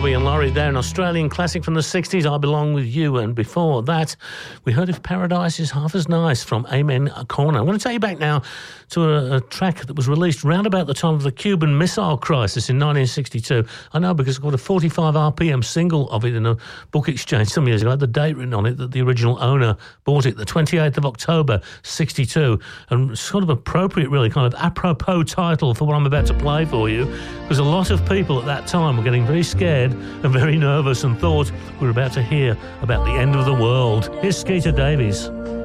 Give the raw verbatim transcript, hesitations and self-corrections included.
Robbie and Laurie there, an Australian classic from the sixties, I Belong With You. And before that, we heard If Paradise Is Half As Nice from Amen Corner. I'm going to take you back now to a, a track that was released round about the time of the Cuban Missile Crisis in nineteen sixty-two. I know because I got a forty-five R P M single of it in a book exchange some years ago. I had the date written on it that the original owner bought it, the twenty-eighth of October, sixty-two. And sort of appropriate, really, kind of apropos title for what I'm about to play for you, because a lot of people at that time were getting very scared and very nervous and thought we were about to hear about the end of the world. Here's Skeeter Davies.